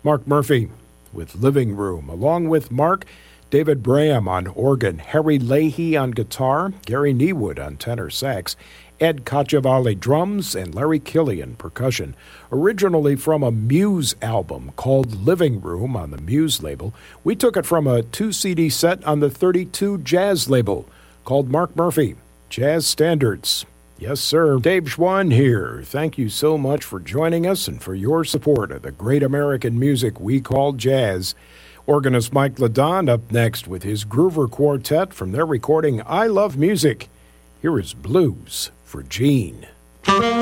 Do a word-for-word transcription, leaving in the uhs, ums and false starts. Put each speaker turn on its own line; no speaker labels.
Mark Murphy with Living Room, along with Mark, David Braham on organ, Harry Leahy on guitar, Gary Niewood on tenor sax, Ed Cacciavalli drums, and Larry Killian percussion. Originally from a Muse album called Living Room on the Muse label, we took it from a two-C D set on the thirty-two Jazz label called Mark Murphy, Jazz Standards. Yes, sir. Dave Schwann here. Thank you so much for joining us and for your support of the great American music we call jazz. Organist Mike Ladon up next with his Groover Quartet from their recording I Love Music. Here is Blues for Gene.